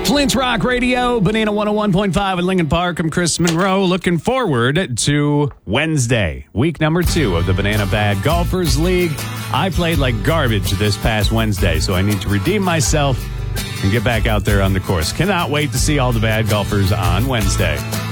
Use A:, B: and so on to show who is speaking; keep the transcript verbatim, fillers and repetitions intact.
A: Flint's Rock Radio, Banana one oh one point five in Lincoln Park. I'm Chris Monroe, looking forward to Wednesday, week number two of the Banana Bad Golfers League. I played like garbage this past Wednesday, so I need to redeem myself and get back out there on the course. Cannot wait to see all the bad golfers on Wednesday.